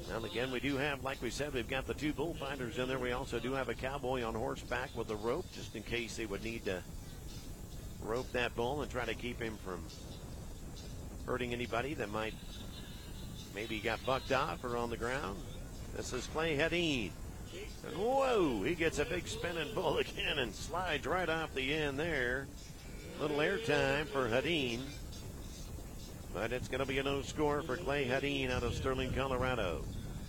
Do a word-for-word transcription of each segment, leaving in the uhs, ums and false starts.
And again, we do have, like we said, we've got the two bullfighters in there. We also do have a cowboy on horseback with a rope, just in case they would need to rope that bull and try to keep him from hurting anybody that might maybe got bucked off or on the ground. This is Clay Hedin. And whoa, he gets a big spinning bull again and slides right off the end there. Little airtime for Hedin. But it's going to be a no score for Clay Hedin out of Sterling, Colorado.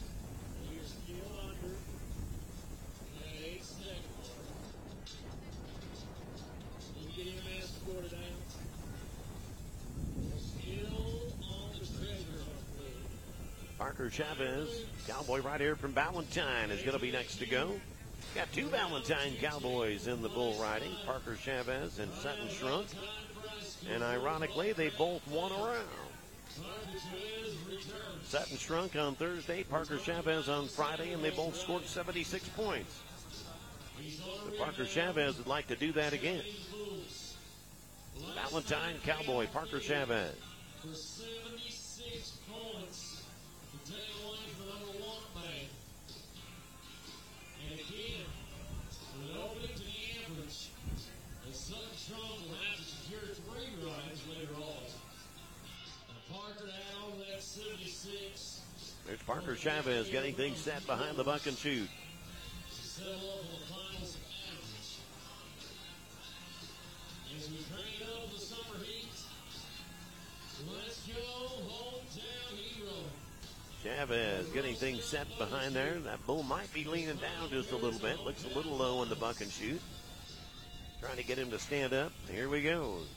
Parker Chavez, cowboy right here from Ballantyne, is going to be next to go. Got two Ballantyne cowboys in the bull riding, Parker Chavez and Sutton Shrunk. And ironically, they both won a round. Sutton Shrunk on Thursday, Parker Chavez on Friday, and they both scored seventy-six points. But Parker Chavez would like to do that again. Ballantyne cowboy, Parker Chavez. There's Parker Chavez getting things set behind the buck and shoot. Chavez getting things set behind there. That bull might be leaning down just a little bit. Looks a little low in the buck and shoot. Trying to get him to stand up. Here we go.